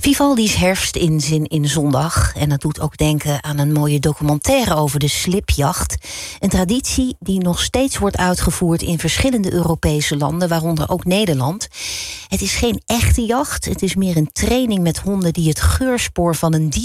Vivaldi's Herfstinzin in Zondag. En dat doet ook denken aan een mooie documentaire over de slipjacht. Een traditie die nog steeds wordt uitgevoerd in verschillende Europese landen, waaronder ook Nederland. Het is geen echte jacht, het is meer een training met honden die het geurspoor van een dier